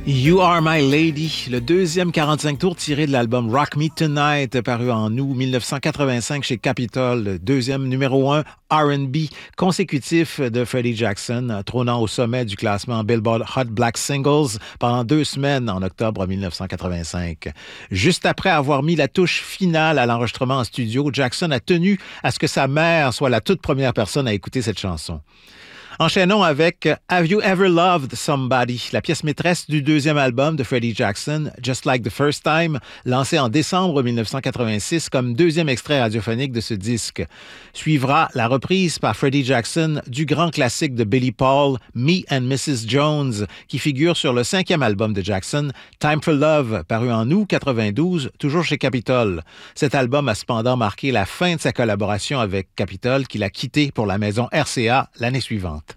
You Are My Lady, le deuxième 45 tours tiré de l'album Rock Me Tonight, paru en août 1985 chez Capitol, le deuxième numéro 1 R&B consécutif de Freddie Jackson, trônant au sommet du classement Billboard Hot Black Singles pendant 2 semaines en octobre 1985. Juste après avoir mis la touche finale à l'enregistrement en studio, Jackson a tenu à ce que sa mère soit la toute première personne à écouter cette chanson. Enchaînons avec Have You Ever Loved Somebody, la pièce maîtresse du deuxième album de Freddie Jackson, Just Like the First Time, lancé en décembre 1986 comme deuxième extrait radiophonique de ce disque. Suivra la reprise par Freddie Jackson du grand classique de Billy Paul, Me and Mrs. Jones, qui figure sur le 5e album de Jackson, Time for Love, paru en août 92, toujours chez Capitol. Cet album a cependant marqué la fin de sa collaboration avec Capitol, qu'il a quitté pour la maison RCA l'année suivante.